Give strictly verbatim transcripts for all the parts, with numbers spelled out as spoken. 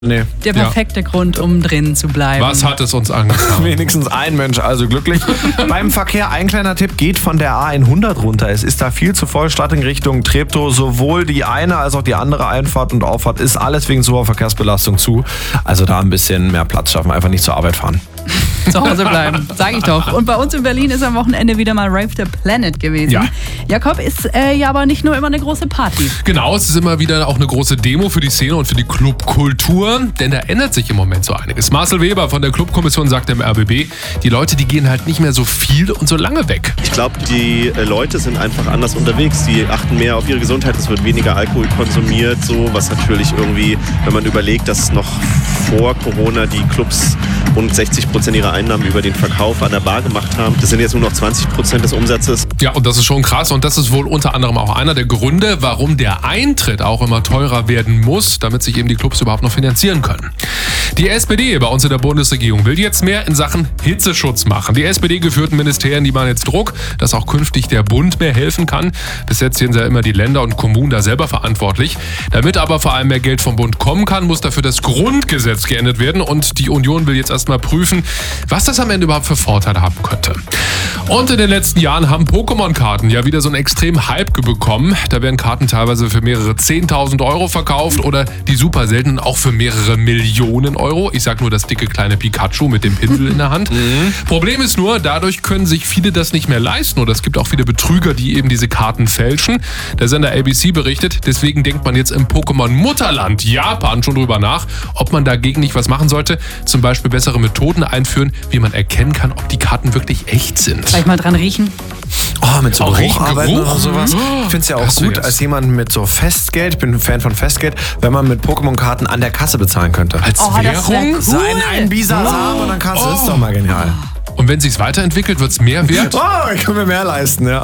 Nee. Der perfekte ja. Grund, um drin zu bleiben. Was hat es uns angetan? Wenigstens ein Mensch, also glücklich. Beim Verkehr ein kleiner Tipp, geht von der A hundert runter. Es ist da viel zu voll, statt in Richtung Treptow. Sowohl die eine als auch die andere Einfahrt und Auffahrt ist alles wegen zu hoher Verkehrsbelastung zu. Also da ein bisschen mehr Platz schaffen, einfach nicht zur Arbeit fahren. Zu Hause bleiben, sage ich doch. Und bei uns in Berlin ist am Wochenende wieder mal Rave the Planet gewesen. Ja. Jakob, ist äh, ja aber nicht nur immer eine große Party. Genau, es ist immer wieder auch eine große Demo für die Szene und für die Clubkultur, denn da ändert sich im Moment so einiges. Marcel Weber von der Clubkommission sagt im R B B, die Leute, die gehen halt nicht mehr so viel und so lange weg. Ich glaube, die äh, Leute sind einfach anders unterwegs. Die achten mehr auf ihre Gesundheit, es wird weniger Alkohol konsumiert, so, was natürlich irgendwie, wenn man überlegt, dass noch vor Corona die Clubs rund sechzig Prozent ihrer Einnahmen über den Verkauf an der Bar gemacht haben. Das sind jetzt nur noch zwanzig Prozent des Umsatzes. Ja, und das ist schon krass und das ist wohl unter anderem auch einer der Gründe, warum der Eintritt auch immer teurer werden muss, damit sich eben die Clubs überhaupt noch finanzieren können. Die S P D bei uns in der Bundesregierung will jetzt mehr in Sachen Hitzeschutz machen. Die S P D-geführten Ministerien, die machen jetzt Druck, dass auch künftig der Bund mehr helfen kann. Bis jetzt sind ja immer die Länder und Kommunen da selber verantwortlich. Damit aber vor allem mehr Geld vom Bund kommen kann, muss dafür das Grundgesetz geändert werden und die Union will jetzt erstmal prüfen, was das am Ende überhaupt für Vorteile haben könnte. Und in den letzten Jahren haben Pokémon-Karten ja wieder so einen extremen Hype bekommen. Da werden Karten teilweise für mehrere zehntausend Euro verkauft oder die super seltenen auch für mehrere Millionen Euro. Ich sag nur das dicke kleine Pikachu mit dem Pinsel in der Hand. Mhm. Problem ist nur, dadurch können sich viele das nicht mehr leisten oder es gibt auch viele Betrüger, die eben diese Karten fälschen. Der Sender A B C berichtet, deswegen denkt man jetzt im Pokémon-Mutterland Japan schon drüber nach, ob man dagegen nicht was machen sollte. Zum Beispiel bessere Methoden einführen, wie man erkennen kann, ob die Karten wirklich echt sind. Vielleicht mal dran riechen. Oh, mit so Auch Geruch arbeiten Geruch? oder sowas. Ich finde es ja auch Hast du gut, jetzt? als jemand mit so Festgeld, ich bin ein Fan von Festgeld, wenn man mit Pokémon-Karten an der Kasse bezahlen könnte. Als Oh, das wär Währung? cool. So einen, einen Bisa-Samen und dann kannst du, das ist doch mal genial. Und wenn sich's weiterentwickelt, wird's mehr wert? Oh, ich kann mir mehr leisten, ja.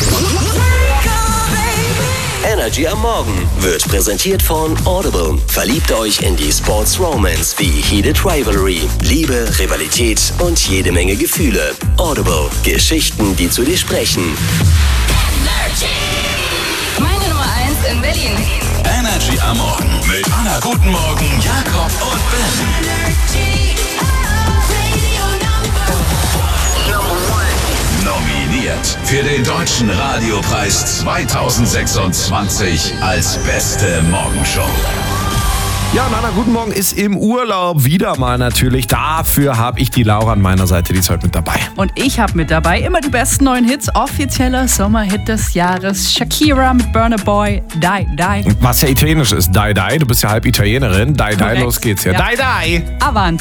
Energy am Morgen wird präsentiert von Audible. Verliebt euch in die Sports Romance wie Heated Rivalry, Liebe, Rivalität und jede Menge Gefühle. Audible. Geschichten, die zu dir sprechen. Meine Nummer eins in Berlin. Energy am Morgen mit Anna Guten Morgen, Jakob und Ben. Nominiert für den Deutschen Radiopreis zweitausendsechsundzwanzig als beste Morgenshow. Ja, Nana, guten Morgen, ist im Urlaub wieder mal natürlich. Dafür habe ich die Laura an meiner Seite, die ist heute mit dabei. Und ich habe mit dabei immer die besten neuen Hits. Offizieller Sommerhit des Jahres. Shakira mit Burna Boy, Die Die. Was ja italienisch ist, Dai Dai, du bist ja halb Italienerin. Dai Dai, Korrekt. los geht's ja. Ja. Dai Dai! Avanti.